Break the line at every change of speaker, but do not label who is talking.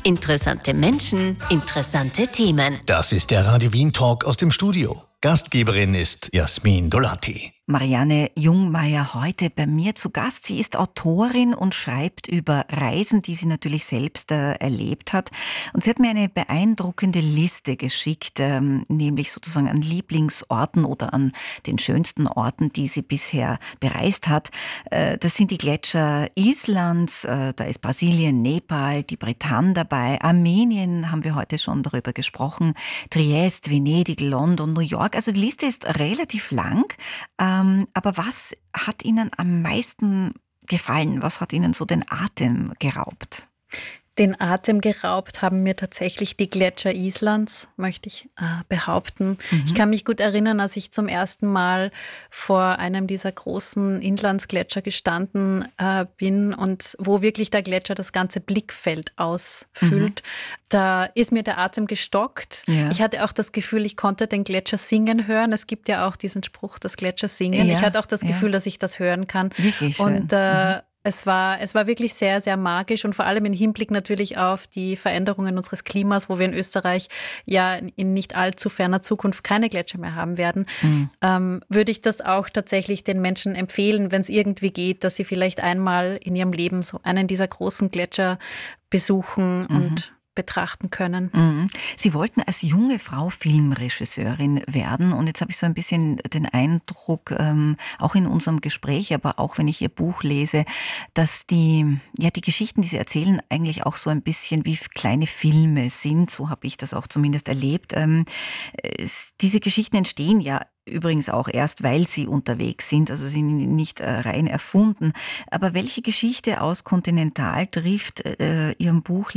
Interessante Menschen, interessante Themen.
Das ist der Radio Wien Talk aus dem Studio. Gastgeberin ist Jasmin Dolati.
Marianne Jungmeier heute bei mir zu Gast. Sie ist Autorin und schreibt über Reisen, die sie natürlich selbst erlebt hat. Und sie hat mir eine beeindruckende Liste geschickt, nämlich sozusagen an Lieblingsorten oder an den schönsten Orten, die sie bisher bereist hat. Das sind die Gletscher Islands, da ist Brasilien, Nepal, die Bretagne dabei, Armenien haben wir heute schon darüber gesprochen, Triest, Venedig, London, New York. Also die Liste ist relativ lang. Aber was hat Ihnen am meisten gefallen? Was hat Ihnen so den Atem geraubt?
Den Atem geraubt haben mir tatsächlich die Gletscher Islands, möchte ich behaupten. Ich kann mich gut erinnern, als ich zum ersten Mal vor einem dieser großen Inlandsgletscher gestanden bin und wo wirklich der Gletscher das ganze Blickfeld ausfüllt. Da ist mir der Atem gestockt. Ja. Ich hatte auch das Gefühl, ich konnte den Gletscher singen hören. Es gibt ja auch diesen Spruch, das Gletscher singen. Ja. Ich hatte auch das Gefühl, dass ich das hören kann.
Wirklich schön.
Und Es war wirklich sehr, sehr magisch und vor allem im Hinblick natürlich auf die Veränderungen unseres Klimas, wo wir in Österreich ja in nicht allzu ferner Zukunft keine Gletscher mehr haben werden, würde ich das auch tatsächlich den Menschen empfehlen, wenn es irgendwie geht, dass sie vielleicht einmal in ihrem Leben so einen dieser großen Gletscher besuchen und betrachten können.
Sie wollten als junge Frau Filmregisseurin werden und jetzt habe ich so ein bisschen den Eindruck, auch in unserem Gespräch, aber auch wenn ich Ihr Buch lese, dass die Geschichten, die Sie erzählen, eigentlich auch so ein bisschen wie kleine Filme sind. So habe ich das auch zumindest erlebt. Diese Geschichten entstehen ja übrigens auch erst, weil sie unterwegs sind, also sie sind nicht rein erfunden. Aber welche Geschichte aus Kontinental trifft Ihrem Buch